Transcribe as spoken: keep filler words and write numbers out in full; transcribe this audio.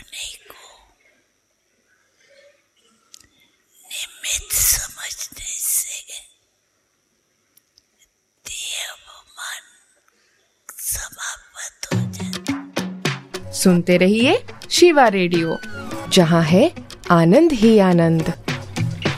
अपने को निमित्त समझने से देह व मन समाप्त हो जाता। सुनते रहिए शिवा रेडियो, जहां है आनंद ही आनंद।